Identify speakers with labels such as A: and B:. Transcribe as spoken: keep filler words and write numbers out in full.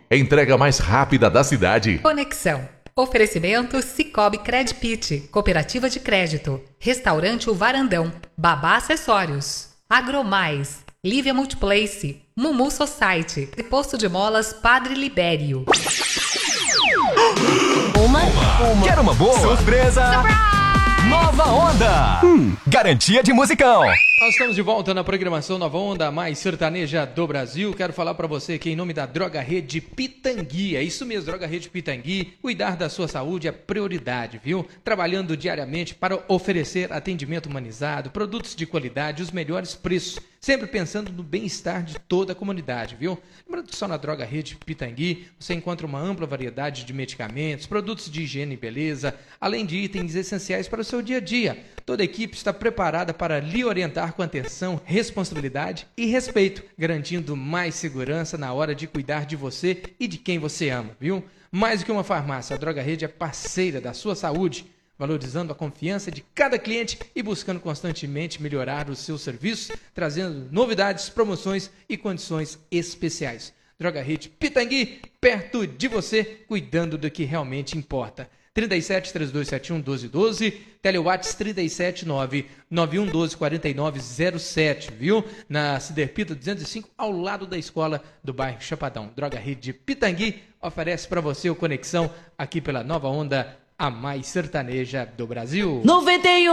A: entrega mais rápida da cidade.
B: Conexão. Oferecimento Cicobi Credpit, Cooperativa de Crédito, Restaurante O Varandão, Babá Acessórios, Agromais, Lívia Multiplace, Mumu Society, Posto de Molas Padre Libério.
C: Uma, uma. Quer uma boa? Surpresa! Surprise! Nova Onda! Hum, garantia de musicão.
D: Nós estamos de volta na programação Nova Onda, a mais sertaneja do Brasil. Quero falar para você que em nome da Droga Rede Pitangui, é isso mesmo, Droga Rede Pitangui, cuidar da sua saúde é prioridade, viu? Trabalhando diariamente para oferecer atendimento humanizado, produtos de qualidade, os melhores preços, sempre pensando no bem-estar de toda a comunidade, viu? Lembrando que só na Droga Rede Pitangui você encontra uma ampla variedade de medicamentos, produtos de higiene e beleza, além de itens essenciais para o seu dia a dia. Toda a equipe está preparada para lhe orientar com atenção, responsabilidade e respeito, garantindo mais segurança na hora de cuidar de você e de quem você ama, viu? Mais do que uma farmácia, a Droga Rede é parceira da sua saúde, valorizando a confiança de cada cliente e buscando constantemente melhorar os seus serviços, trazendo novidades, promoções e condições especiais. Droga Rede Pitangui, perto de você, cuidando do que realmente importa. trinta e sete, trinta e dois setenta e um, doze doze, Telewatts trinta e sete, nove nove um doze, quarenta e nove zero sete, viu? Na Ciderpita duzentos e cinco, ao lado da escola do bairro Chapadão. Droga Rede Pitangui oferece para você o Conexão aqui pela Nova Onda, a mais sertaneja do Brasil.
E: noventa e um